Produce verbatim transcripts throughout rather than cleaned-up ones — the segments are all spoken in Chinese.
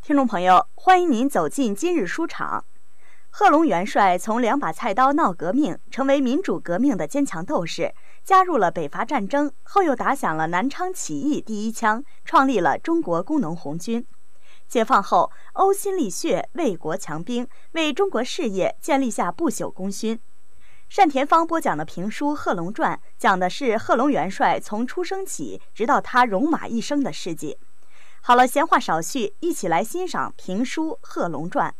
听众朋友，欢迎您走进今日书场。贺龙元帅从两把菜刀闹革命，成为民主革命的坚强斗士，加入了北伐战争，后又打响了南昌起义第一枪，创立了中国工农红军。解放后，呕心沥血，为国强兵，为中国事业建立下不朽功勋。单田芳播讲的评书《贺龙传》，讲的是贺龙元帅从出生起直到他戎马一生的事迹。好了，闲话少叙，一起来欣赏评书《贺龙传》。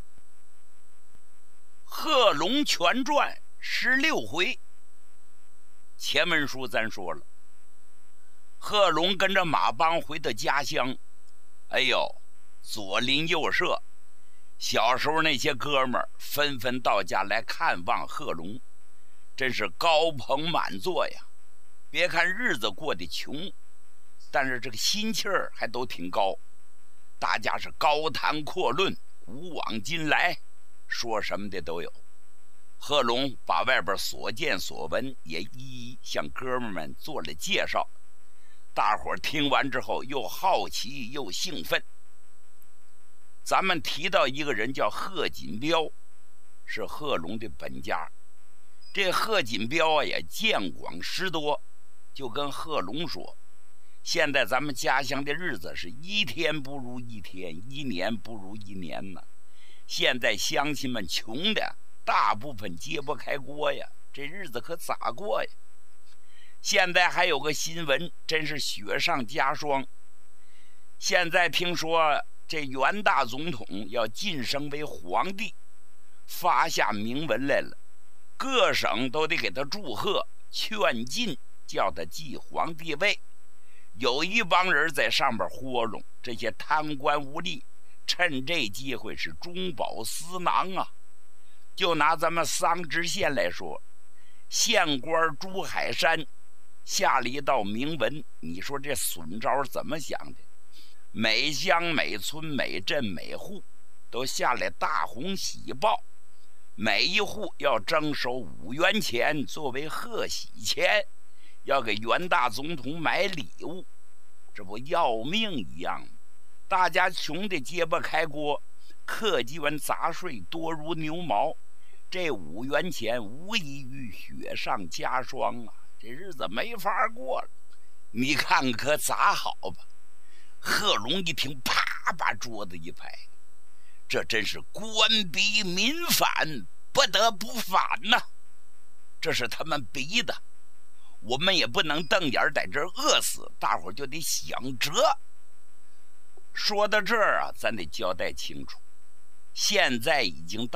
贺龙全传十六回。前文书咱说了，贺龙跟着马帮回到家乡，哎呦，左邻右舍，小时候那些哥们儿纷纷到家来看望贺龙，真是高朋满座呀。别看日子过得穷，但是这个心气儿还都挺高，大家是高谈阔论，古往今来，说什么的都有。贺龙把外边所见所闻也一一向哥们们做了介绍，大伙儿听完之后又好奇又兴奋。咱们提到一个人叫贺锦彪，是贺龙的本家。这贺锦彪啊也见广识多，就跟贺龙说，现在咱们家乡的日子是一天不如一天，一年不如一年呢。现在乡亲们穷的大部分揭不开锅呀，这日子可咋过呀？现在还有个新闻，真是雪上加霜。现在听说这元大总统要晋升为皇帝，发下明文来了，各省都得给他祝贺劝进，叫他继皇帝位。有一帮人在上边活动，这些贪官污吏趁这机会是中饱私囊啊。就拿咱们桑植县来说，县官朱海山下了一道明文，你说这损招怎么想的？每乡每村每镇每户都下来大红喜报，每一户要征收五元钱作为贺喜钱，要给元大总统买礼物，这不要命一样吗？大家穷的揭不开锅，客机关杂税多如牛毛，这五元钱无异于雪上加霜啊，这日子没法过了。你看可咋好吧？贺龙一听，啪把桌子一拍，这真是官逼民反，不得不反呐！这是他们逼的，我们也不能瞪眼在这儿饿死，大伙儿就得想辙。说到这儿啊，咱得交代清楚，现在已经到